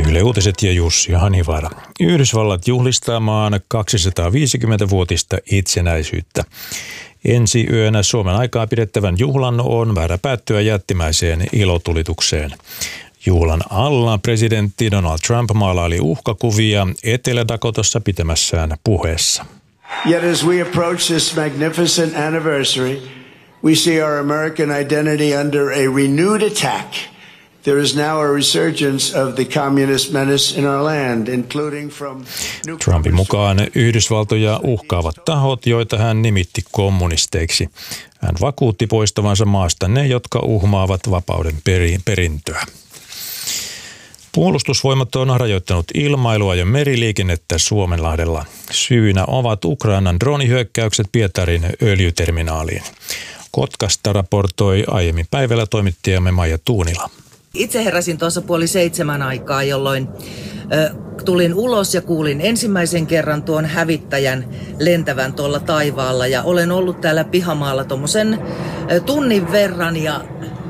Yle Uutiset ja Jussi Hanivaara. Yhdysvallat juhlistaa maan 250-vuotista itsenäisyyttä. Ensi yönä Suomen aikaa pidettävän juhlan on määrä päättyä jättimäiseen ilotulitukseen. Juhlan alla presidentti Donald Trump maalaili uhkakuvia Etelä-Dakotassa pitämässään puheessa. Yet as we approach this magnificent anniversary, we see our American identity under a renewed attack. There is now a resurgence of the communist menace in our land, including from Trumpin mukaan Yhdysvaltoja uhkaavat tahot, joita hän nimitti kommunisteiksi. Hän vakuutti poistavansa maasta ne, jotka uhmaavat vapauden perintöä. Puolustusvoimat on rajoittanut ilmailua ja meriliikennettä Suomenlahdella. Syynä ovat Ukrainan droonihyökkäykset Pietarin öljyterminaaliin. Kotkasta raportoi aiemmin päivällä toimittajamme Maija Tuunila. Itse heräsin tuossa 6:30 aikaa, jolloin tulin ulos ja kuulin ensimmäisen kerran tuon hävittäjän lentävän tuolla taivaalla. Ja olen ollut täällä pihamaalla tuommoisen tunnin verran ja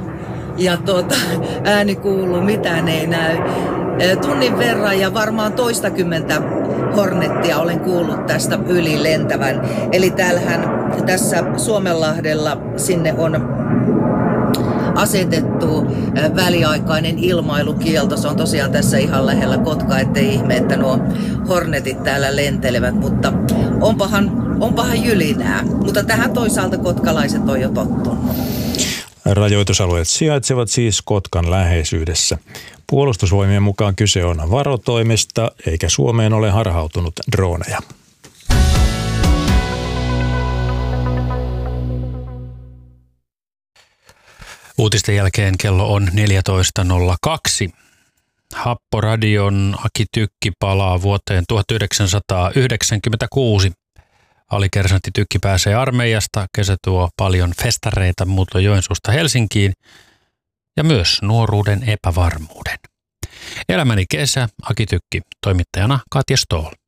ääni kuuluu, mitään ei näy. Tunnin verran ja varmaan toistakymmentä Hornettia olen kuullut tästä yli lentävän. Eli tässä Suomenlahdella sinne on asetettu väliaikainen ilmailukielto. Se on tosiaan tässä ihan lähellä Kotkaa, ettei ihme, että nuo Hornetit täällä lentelevät, mutta onpahan jylinää. Mutta tähän toisaalta kotkalaiset on jo tottunut. Rajoitusalueet sijaitsevat siis Kotkan läheisyydessä. Puolustusvoimien mukaan kyse on varotoimesta, eikä Suomeen ole harhautunut drooneja. Uutisten jälkeen kello on 14.02. Happoradion Aki Tykki palaa vuoteen 1996. Alikersantti Tykki pääsee armeijasta, kesä tuo paljon festareita muuta Joensuusta Helsinkiin ja myös nuoruuden epävarmuuden. Elämäni kesä, Aki Tykki, toimittajana Katja Stoll.